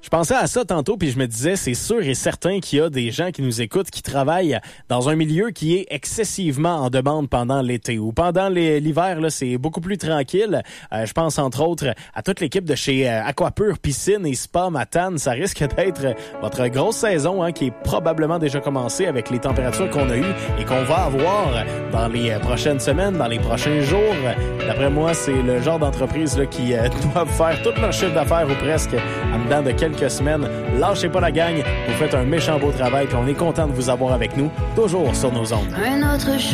Je pensais à ça tantôt, puis je me disais, c'est sûr et certain qu'il y a des gens qui nous écoutent, qui travaillent dans un milieu qui est excessivement en demande pendant l'été ou pendant l'hiver. Là, c'est beaucoup plus tranquille. Je pense entre autres à toute l'équipe de chez Aquapure Piscine et Spa Matane. Ça risque d'être votre grosse saison qui est probablement déjà commencée avec les températures qu'on a eues et qu'on va avoir dans les prochaines semaines, dans les prochains jours. D'après moi, c'est le genre d'entreprise là, qui doivent faire tout leur chiffre d'affaires ou presque en dedans de quelques semaines. Lâchez pas la gang, vous faites un méchant beau travail puis on est content de vous avoir avec nous, toujours sur nos ondes. Un autre